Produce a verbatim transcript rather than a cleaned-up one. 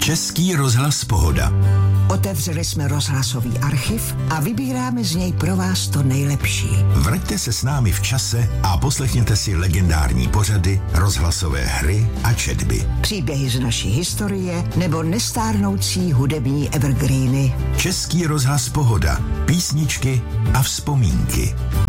Český rozhlas Pohoda. Otevřeli jsme rozhlasový archiv a vybíráme z něj pro vás to nejlepší. Vraťte se s námi v čase a poslechněte si legendární pořady, rozhlasové hry a četby. Příběhy z naší historie nebo nestárnoucí hudební evergreeny. Český rozhlas Pohoda. Písničky a vzpomínky.